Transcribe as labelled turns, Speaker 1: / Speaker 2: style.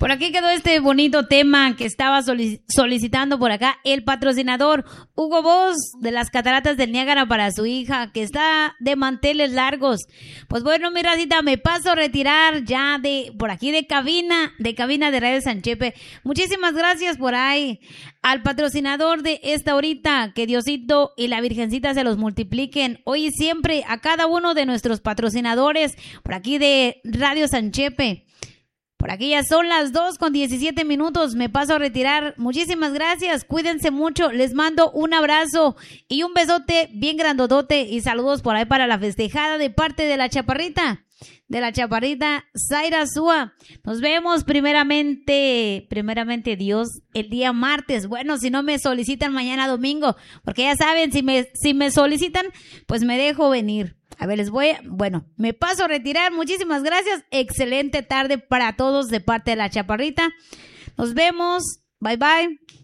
Speaker 1: Por aquí quedó este bonito tema que estaba solicitando por acá el patrocinador Hugo Boss de las Cataratas del Niágara para su hija que está de manteles largos. Pues bueno, mi racita, me paso a retirar ya de por aquí de cabina de Radio Sanchepe. Muchísimas gracias por ahí al patrocinador de esta horita. Que Diosito y la Virgencita se los multipliquen hoy y siempre a cada uno de nuestros patrocinadores por aquí de Radio Sanchepe. Por aquí ya son las 2:17. Me paso a retirar. Muchísimas gracias. Cuídense mucho. Les mando un abrazo y un besote bien grandotote. Y saludos por ahí para la festejada de parte de la chaparrita. Zaira Súa. Nos vemos primeramente Dios, el día martes. Bueno, si no me solicitan mañana domingo. Porque ya saben, si me solicitan, pues me dejo venir. A ver, me paso a retirar. Muchísimas gracias. Excelente tarde para todos de parte de la chaparrita. Nos vemos. Bye bye.